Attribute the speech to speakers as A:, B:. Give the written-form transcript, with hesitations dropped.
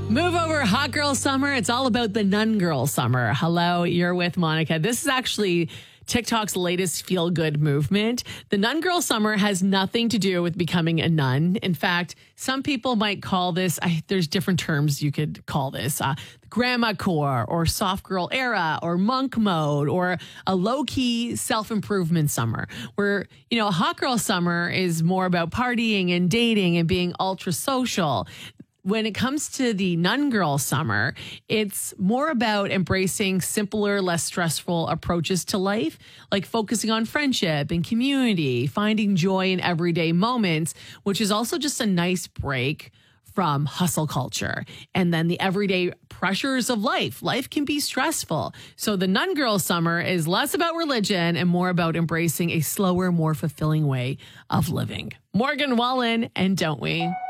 A: Move over, hot girl summer. It's all about the nun girl summer. Hello, you're with Monica. This is actually TikTok's latest feel-good movement. The nun girl summer has nothing to do with becoming a nun. In fact, some people might call this, there's different terms you could call this, grandma core or soft girl era or monk mode or a low-key self-improvement summer where, a hot girl summer is more about partying and dating and being ultra social. When it comes to the nun girl summer, it's more about embracing simpler, less stressful approaches to life, like focusing on friendship and community, finding joy in everyday moments, which is also just a nice break from hustle culture and then the everyday pressures of life. Life can be stressful. So the nun girl summer is less about religion and more about embracing a slower, more fulfilling way of living. Morgan Wallen and Don't We?